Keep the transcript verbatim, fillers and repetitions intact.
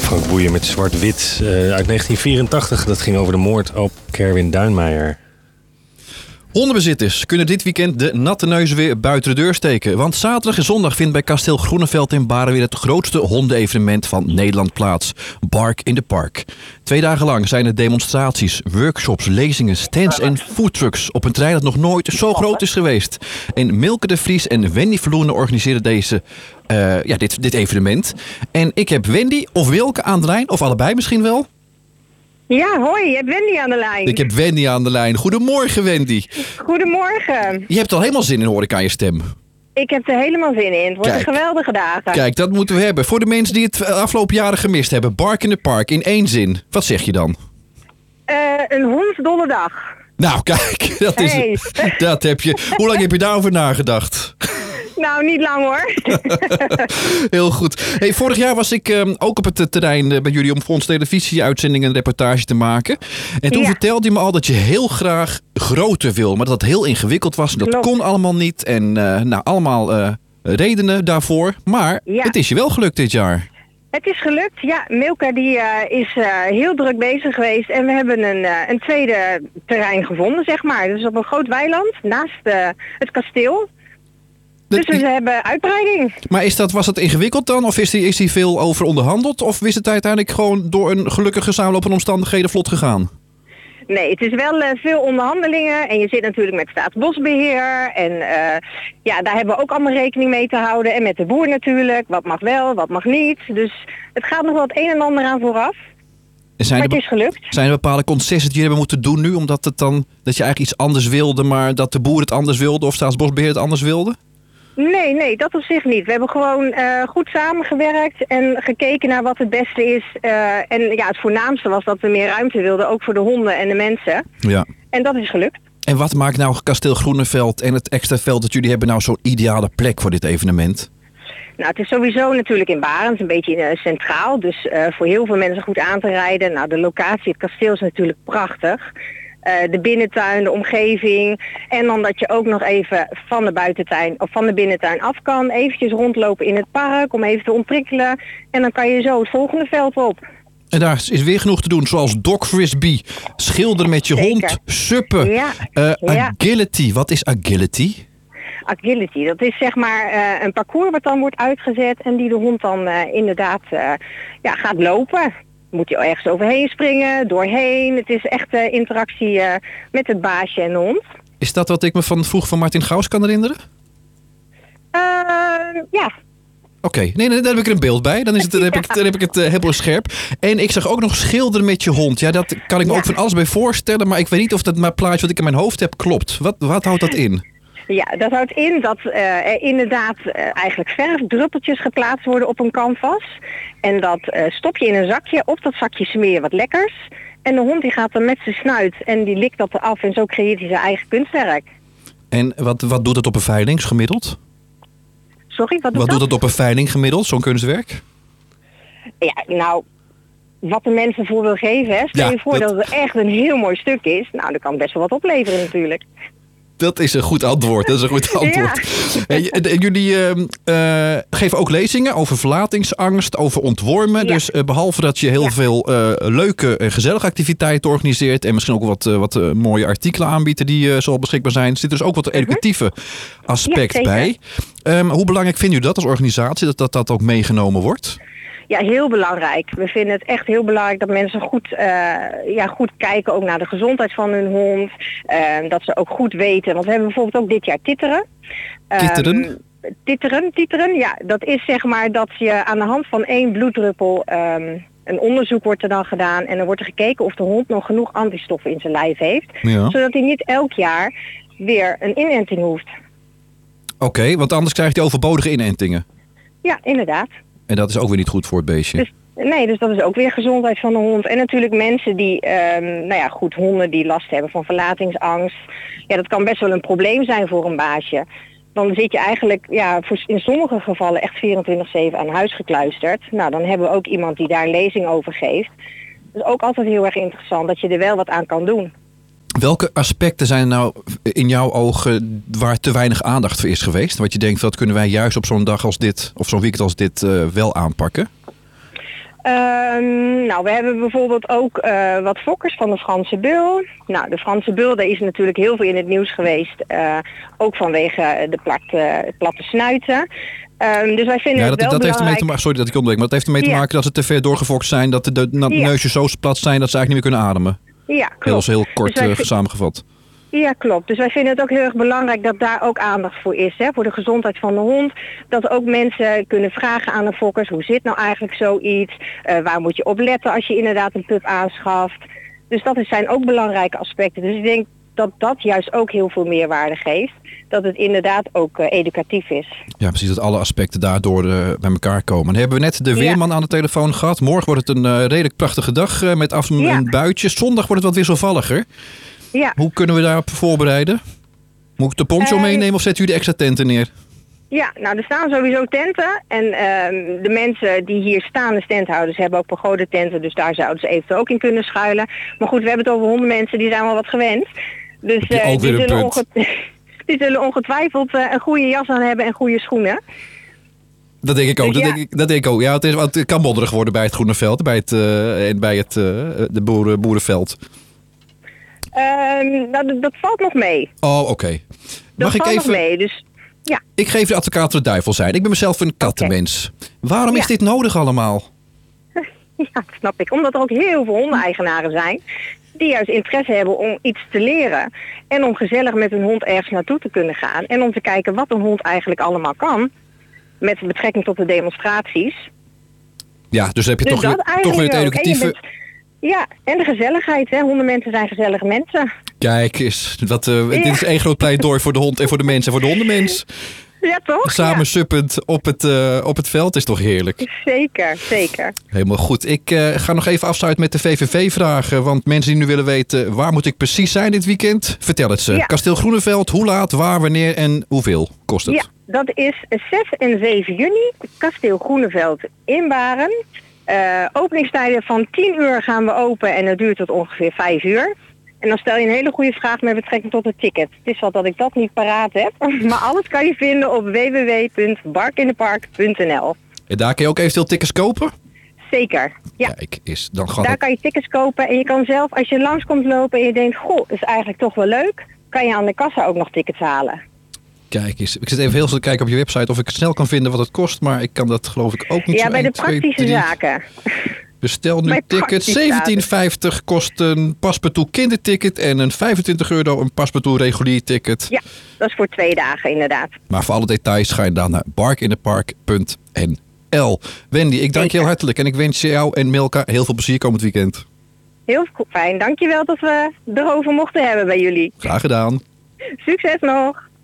Frank Boeien met Zwart-Wit uh, uit negentien vierentachtig. Dat ging over de moord op Kerwin Duinmeijer. Hondenbezitters kunnen dit weekend de natte neus weer buiten de deur steken. Want zaterdag en zondag vindt bij Kasteel Groeneveld in Baren weer het grootste hondenevenement van Nederland plaats. Bark in the Park. Twee dagen lang zijn er demonstraties, workshops, lezingen, stands en foodtrucks op een terrein dat nog nooit zo groot is geweest. En Milke de Vries en Wendy Verloenen organiseren deze, uh, ja, dit, dit evenement. En ik heb Wendy of Wilke aan de lijn, of allebei misschien wel. Ja, hoi, je hebt Wendy aan de lijn. Ik heb Wendy aan de lijn. Goedemorgen, Wendy. Goedemorgen. Je hebt al helemaal zin in, hoor ik aan je stem. Ik heb er helemaal zin in. Het wordt Kijk. een geweldige dagen. Kijk, dat moeten we hebben. Voor de mensen die het afgelopen jaren gemist hebben. Bark in the Park, in één zin. Wat zeg je dan? Uh, een hondsdolle dag. Nou, kijk, dat is Hey. het. Dat heb je. Hoe lang heb je daarover nagedacht? Nou, niet lang hoor. Heel goed. Hey, vorig jaar was ik um, ook op het terrein uh, bij jullie om voor ons televisie-uitzending een reportage te maken. En toen Ja. vertelde je me al dat je heel graag groter wil. Maar dat het heel ingewikkeld was. En dat Klopt. kon allemaal niet. En uh, nou, allemaal uh, redenen daarvoor. Maar Ja. het is je wel gelukt dit jaar. Het is gelukt. Ja, Milka die, uh, is uh, heel druk bezig geweest. En we hebben een, uh, een tweede terrein gevonden, zeg maar. Dus op een groot weiland naast uh, het kasteel. Dus we hebben uitbreiding. Maar is dat, was dat ingewikkeld dan? Of is die, is die veel over onderhandeld? Of is het uiteindelijk gewoon door een gelukkige samenloop van omstandigheden vlot gegaan? Nee, het is wel uh, veel onderhandelingen. En je zit natuurlijk met Staatsbosbeheer. En uh, ja, daar hebben we ook allemaal rekening mee te houden. En met de boer natuurlijk. Wat mag wel, wat mag niet. Dus het gaat nog wel het een en ander aan vooraf. Zijn maar er, het is gelukt. Zijn er bepaalde concessies die je hebben moeten doen nu? Omdat het dan, dat je eigenlijk iets anders wilde, maar dat de boer het anders wilde of Staatsbosbeheer het anders wilde? Nee, nee, dat op zich niet. We hebben gewoon uh, goed samengewerkt en gekeken naar wat het beste is. Uh, en ja, het voornaamste was dat we meer ruimte wilden, ook voor de honden en de mensen. Ja. En dat is gelukt. En wat maakt nou Kasteel Groeneveld en het extra veld dat jullie hebben nou zo'n ideale plek voor dit evenement? Nou, het is sowieso natuurlijk in Barend, een beetje uh, centraal. Dus uh, voor heel veel mensen goed aan te rijden. Nou, de locatie, het kasteel is natuurlijk prachtig. Uh, de binnentuin, de omgeving. En dan dat je ook nog even van de buitentuin of van de binnentuin af kan. Eventjes rondlopen in het park om even te ontprikkelen. En dan kan je zo het volgende veld op. En daar is weer genoeg te doen, zoals dog frisbee, schilderen met je Zeker. hond, suppen, Ja. uh, Ja. agility. Wat is agility? Agility, dat is zeg maar uh, een parcours wat dan wordt uitgezet en die de hond dan uh, inderdaad uh, ja, gaat lopen. Moet je ergens overheen springen, doorheen. Het is echt uh, interactie uh, met het baasje en de hond. Is dat wat ik me van vroeg van Martin Gauws kan herinneren? Uh, ja. Oké, okay. nee, nee, daar heb ik er een beeld bij. Dan, is het, dan, heb, ik, dan heb ik het uh, helemaal scherp. En ik zag ook nog schilderen met je hond. Ja, dat kan ik me Ja. ook van alles bij voorstellen. Maar ik weet niet of dat mijn plaatje wat ik in mijn hoofd heb klopt. Wat, wat houdt dat in? Ja, dat houdt in dat uh, er inderdaad uh, eigenlijk verfdruppeltjes geplaatst worden op een canvas. En dat uh, stop je in een zakje. Op dat zakje smeer je wat lekkers. En de hond die gaat dan met zijn snuit en die likt dat eraf. En zo creëert hij zijn eigen kunstwerk. En wat, wat doet het op een veiling gemiddeld? Sorry, wat doet Wat dat? doet het op een veiling gemiddeld, zo'n kunstwerk? Ja, nou, wat de mensen voor wil geven, hè. Stel Ja, je voor dat- dat... het echt een heel mooi stuk is. Nou, dan kan het best wel wat opleveren natuurlijk. Dat is een goed antwoord. Dat is een goed antwoord. En, en jullie uh, uh, geven ook lezingen over verlatingsangst, over ontwormen. Ja. Dus uh, behalve dat je heel Ja. veel uh, leuke en gezellige activiteiten organiseert en misschien ook wat, uh, wat uh, mooie artikelen aanbiedt die uh, zo beschikbaar zijn, zit er dus ook wat educatieve aspect Ja, zeker. bij. Um, hoe belangrijk vindt u dat als organisatie, dat dat, dat ook meegenomen wordt? Ja, heel belangrijk. We vinden het echt heel belangrijk dat mensen goed, uh, ja, goed kijken ook naar de gezondheid van hun hond. Uh, dat ze ook goed weten. Want we hebben bijvoorbeeld ook dit jaar titteren. Um, Titteren? Titteren, titteren, ja. Dat is zeg maar dat je aan de hand van één bloeddruppel... Um, een onderzoek wordt er dan gedaan en dan wordt er gekeken of de hond nog genoeg antistoffen in zijn lijf heeft. Ja. Zodat hij niet elk jaar weer een inenting hoeft. Oké, okay, want anders krijgt hij overbodige inentingen. Ja, inderdaad. En dat is ook weer niet goed voor het beestje. Dus, nee, dus dat is ook weer gezondheid van de hond. En natuurlijk mensen die, um, nou ja goed, honden die last hebben van verlatingsangst. Ja, dat kan best wel een probleem zijn voor een baasje. Dan zit je eigenlijk, ja, voor, in sommige gevallen echt vierentwintig zeven aan huis gekluisterd. Nou, dan hebben we ook iemand die daar een lezing over geeft. Dat is ook altijd heel erg interessant, dat je er wel wat aan kan doen. Welke aspecten zijn nou in jouw ogen waar te weinig aandacht voor is geweest? Wat je denkt, dat kunnen wij juist op zo'n dag als dit, of zo'n weekend als dit, uh, wel aanpakken? Um, nou, we hebben bijvoorbeeld ook uh, wat fokkers van de Franse Beul. Nou, de Franse Beul, daar is natuurlijk heel veel in het nieuws geweest. Uh, ook vanwege de plat, uh, platte snuiten. Um, dus wij vinden ja, het dat, wel dat heeft ermee belangrijk... te maken, sorry dat ik onderbreek, maar dat heeft ermee te Ja. maken dat ze te ver doorgefokt zijn, dat de, de, de Ja. neusjes zo plat zijn dat ze eigenlijk niet meer kunnen ademen. Ja, Heel, klopt. heel kort Dus wij uh, vi- samengevat. Ja, klopt. Dus wij vinden het ook heel erg belangrijk dat daar ook aandacht voor is. Hè, voor de gezondheid van de hond. Dat ook mensen kunnen vragen aan de fokkers. Hoe zit nou eigenlijk zoiets? Uh, waar moet je op letten als je inderdaad een pup aanschaft? Dus dat is- zijn ook belangrijke aspecten. Dus ik denk dat dat juist ook heel veel meerwaarde geeft. Dat het inderdaad ook uh, educatief is. Ja, precies, dat alle aspecten daardoor uh, bij elkaar komen. Dan hebben we net de Ja. weerman aan de telefoon gehad. Morgen wordt het een uh, redelijk prachtige dag uh, met af en Ja. een buitje. Zondag wordt het wat wisselvalliger. Ja. Hoe kunnen we daarop voorbereiden? Moet ik de poncho Uh, meenemen of zetten jullie extra tenten neer? Ja, nou er staan sowieso tenten en ehm, de mensen die hier staan, de tenthouders, hebben ook pagode tenten, dus daar zouden ze eventueel ook in kunnen schuilen. Maar goed, we hebben het over hondenmensen, die zijn wel wat gewend. Dus Heb je eh, ook die, weer een zullen punt. onge- die zullen ongetwijfeld eh, een goede jas aan hebben en goede schoenen. Dat denk ik ook. Dus Dat, ja. denk ik, dat denk ik ook. Ja, het, is, want het kan modderig worden bij het Groene Veld, bij het, uh, en bij het uh, de boeren, boerenveld. Ehm, nou, dat, dat valt nog mee. Oh, oké. Okay. Dat Mag ik valt even... nog mee, dus ja. Ik geef de advocaat van de duivel zijn. Ik ben mezelf een kattenmens. Waarom is Ja. dit nodig allemaal? Ja, dat snap ik. Omdat er ook heel veel hondeneigenaren zijn die juist interesse hebben om iets te leren. En om gezellig met hun hond ergens naartoe te kunnen gaan. En om te kijken wat een hond eigenlijk allemaal kan. Met betrekking tot de demonstraties. Ja, dus heb je Dus toch, dat weer, toch weer het eigenlijk ook. En je educatieve... bent- Ja, en de gezelligheid. Hè. Hondenmensen zijn gezellige mensen. Kijk eens, wat, uh, Ja. dit is één groot pleidooi voor de hond en voor de mens en voor de hondenmens. Ja, toch? Samen suppend op het, uh, op het veld is toch heerlijk. Ja, zeker, zeker. Helemaal goed. Ik uh, ga nog even afsluiten met de V V V-vragen. Want mensen die nu willen weten, waar moet ik precies zijn dit weekend? Vertel het ze. Ja. Kasteel Groeneveld, hoe laat, waar, wanneer en hoeveel kost het? Ja, dat is zes en zeven juni. Kasteel Groeneveld in Baren. Uh, openingstijden van tien uur gaan we open en dat duurt tot ongeveer vijf uur. En dan stel je een hele goede vraag met betrekking tot het ticket. Het is wel dat ik dat niet paraat heb. Maar alles kan je vinden op w w w punt bark in the park punt n l. En daar kun je ook eventueel tickets kopen? Zeker, ja. Kijk eens, dan gaat Daar het... kan je tickets kopen en je kan zelf, als je langs komt lopen en je denkt, goh, dat is eigenlijk toch wel leuk, kan je aan de kassa ook nog tickets halen. Kijk eens, ik zit even heel snel te kijken op je website of ik snel kan vinden wat het kost. Maar ik kan dat geloof ik ook niet Ja, zo bij de één, twee, praktische drie. zaken. Bestel nu Bij ticket. praktische zeventien vijftig kost een paspartout kinderticket en een vijfentwintig euro een paspartout regulier ticket. Ja, dat is voor twee dagen inderdaad. Maar voor alle details ga je dan naar bark in the park punt n l. Wendy, ik dank je Zeker. heel hartelijk en ik wens jou en Milka heel veel plezier komend weekend. Heel fijn, dankjewel dat we erover mochten hebben bij jullie. Graag gedaan. Succes nog!